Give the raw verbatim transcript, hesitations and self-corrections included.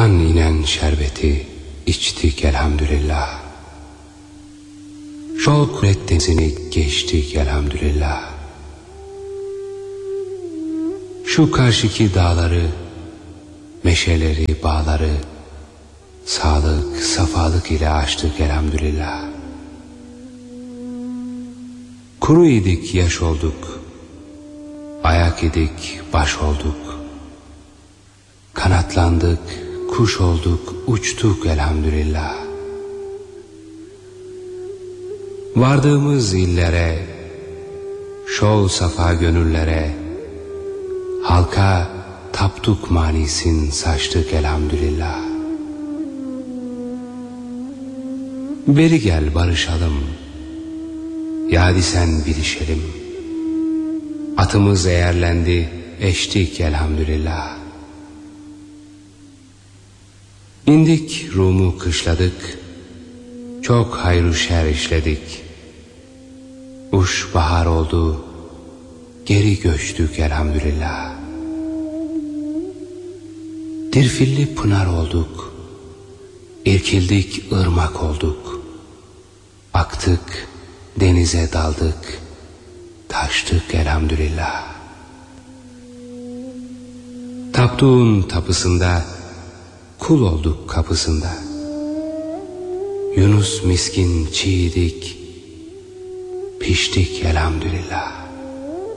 Gökten inen şerbeti içtik elhamdülillah. Şol denizini geçtik elhamdülillah. Şu karşıki dağları, meşeleri, bağları sağlık, safalık ile açtık elhamdülillah. Kuru idik, yaş olduk. Ayak idik, baş olduk. Kanatlandık, kuş olduk, uçtuk elhamdülillah. Vardığımız illere, şol safa gönüllere, halka taptuk manisin saçtık elhamdülillah. Beri gel barışalım, yadi sen bilişelim. Atımız eğerlendi, eştik elhamdülillah. İndik Rum'u kışladık, çok hayru şer işledik. Uş bahar oldu, geri göçtük elhamdülillah. Dirfilli pınar olduk, irkildik ırmak olduk. Aktık, denize daldık, taştık elhamdülillah. Taptuğun tapısında, kul olduk kapısında. Yunus miskin çiğdik, piştik elhamdülillah.